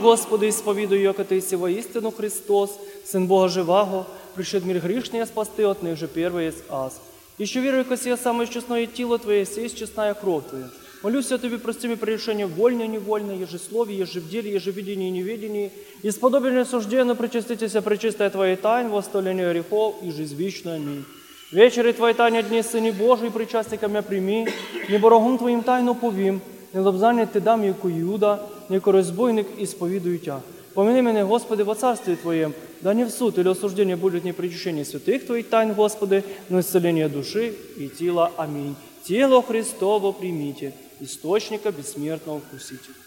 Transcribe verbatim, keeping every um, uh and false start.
Господи, исповедую, яко Ты си воистину Христос, Сын Бога живаго, пришед в мир грешный спасти, от них же первый есть аз. Еще верую, ко сие самое честное тело Твое, сей честная кровь Твоя. Молюсь о Тебе, прости мне прегрешение вольно и невольно, ежесловие, ежевделие, ежевидение и неведение, и сподобие сужденно причаститесь, пречистая Твоей тайн, восставление грехов и жизнь вечную. Аминь. Вечери Твоей тайны дни, Сыне Божий, причастника меня прими, не борогом Твоим тайну повім, не лобзання Ти дам, яку Иуда, яко разбойник, исповедую Тя. Помяни меня, Господи, во Царстве Твоем, да не в суд или осуждение будет не причащение святых Твоих тайн, Господи, но исцеление души и тела. Аминь. Тело Христово примите, источника бессмертного вкусите.